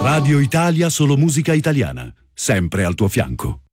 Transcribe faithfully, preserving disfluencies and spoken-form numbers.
Radio Italia Solo Musica Italiana, sempre al tuo fianco.